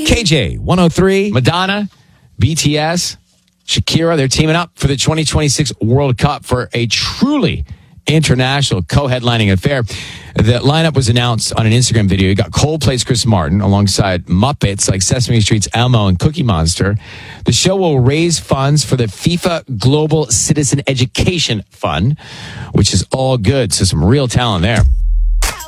KJ 103, Madonna, BTS, Shakira, they're teaming up for the 2026 World Cup for a truly international co-headlining affair. The lineup was announced on an Instagram video. You got Coldplay's Chris Martin alongside Muppets like Sesame Street's Elmo and Cookie Monster. The show will raise funds for the FIFA Global Citizen Education Fund, which is all good. So some real talent there.